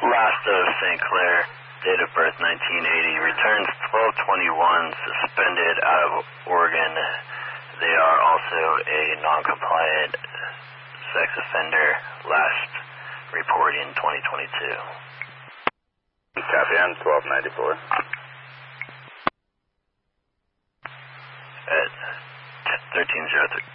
Last of St. Clair, date of birth 1980, returns 12/21, suspended out of Oregon. They are also a non-compliant sex offender, last report in 2022. Copy on 1294. At 1303.